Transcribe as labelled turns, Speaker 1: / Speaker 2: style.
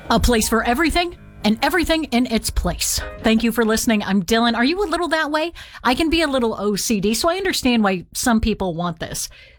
Speaker 1: A place for everything and everything in its place. Thank you for listening. I'm Dylan. Are you a little that way? I can be a little OCD, so I understand why some people want this.